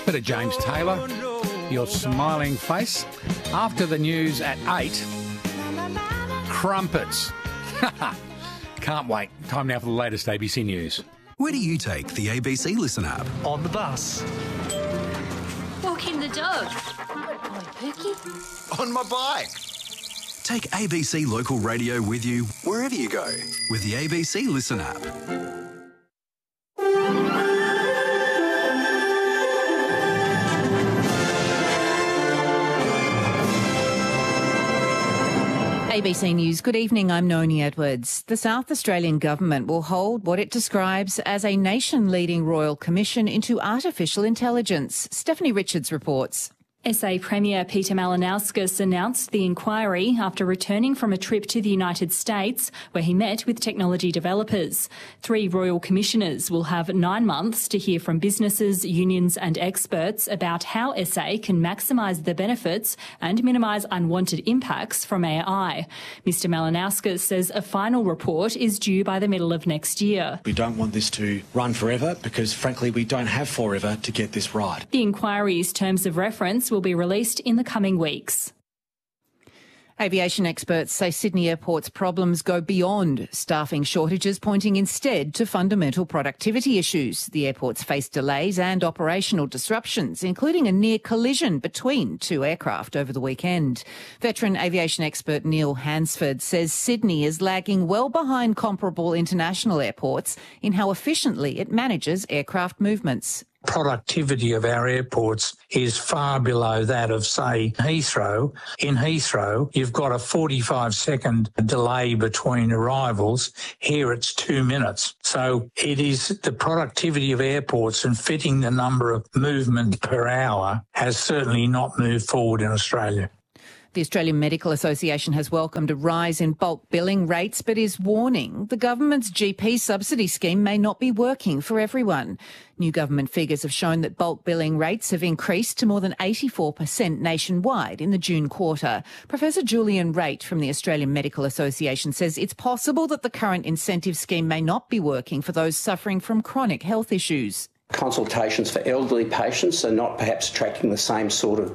Bit of James Taylor, your smiling face. After the news at 8, crumpets. Can't wait. Time now for the latest ABC News. Where do you take the ABC Listen app? On the bus. Walking the dog. Good boy, Pookie. On my bike. Take ABC Local Radio with you wherever you go with the ABC Listen app. ABC News. Good evening, I'm Noni Edwards. The South Australian Government will hold what it describes as a nation-leading royal commission into artificial intelligence. Stephanie Richards reports. SA Premier Peter Malinauskas announced the inquiry after returning from a trip to the United States where he met with technology developers. 3 royal commissioners will have 9 months to hear from businesses, unions and experts about how SA can maximise the benefits and minimise unwanted impacts from AI. Mr Malinauskas says a final report is due by the middle of next year. We don't want this to run forever because, frankly, we don't have forever to get this right. The inquiry's terms of reference will be released in the coming weeks. Aviation experts say Sydney Airport's problems go beyond staffing shortages, pointing instead to fundamental productivity issues. The airport's faced delays and operational disruptions, including a near collision between 2 aircraft over the weekend. Veteran aviation expert Neil Hansford says Sydney is lagging well behind comparable international airports in how efficiently it manages aircraft movements. Productivity of our airports is far below that of, say, Heathrow. In Heathrow, you've got a 45-second delay between arrivals. Here it's 2 minutes. So it is the productivity of airports and fitting the number of movements per hour has certainly not moved forward in Australia. The Australian Medical Association has welcomed a rise in bulk billing rates but is warning the government's GP subsidy scheme may not be working for everyone. New government figures have shown that bulk billing rates have increased to more than 84% nationwide in the June quarter. Professor Julian Raitt from the Australian Medical Association says it's possible that the current incentive scheme may not be working for those suffering from chronic health issues. Consultations for elderly patients are not perhaps attracting the same sort of